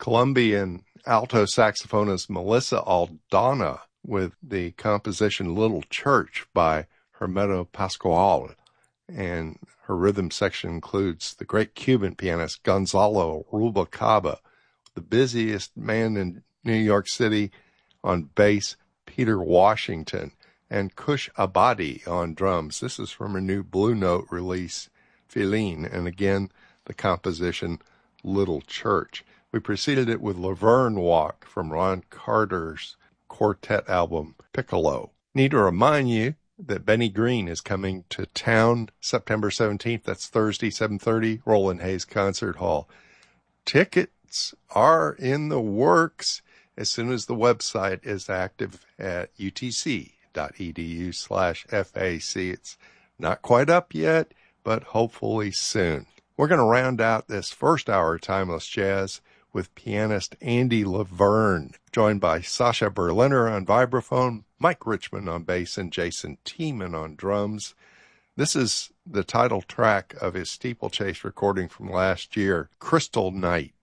Colombian alto saxophonist Melissa Aldana with the composition Little Church by Hermeto Pascual. And her rhythm section includes the great Cuban pianist Gonzalo Rubalcaba, the busiest man in New York City on bass, Peter Washington, and Kush Abadi on drums. This is from her new Blue Note release, Feline, and again, the composition Little Church. We preceded it with Laverne Walk from Ron Carter's quartet album, Piccolo. Need to remind you that Benny Green is coming to town September 17th. That's Thursday, 7:30, Roland Hayes Concert Hall. Tickets are in the works as soon as the website is active at utc.edu/FAC. It's not quite up yet, but hopefully soon. We're going to round out this first hour of Timeless Jazz with pianist Andy Laverne, joined by Sasha Berliner on vibraphone, Mike Richmond on bass, and Jason Tiemann on drums. This is the title track of his Steeplechase recording from last year, Crystal Night.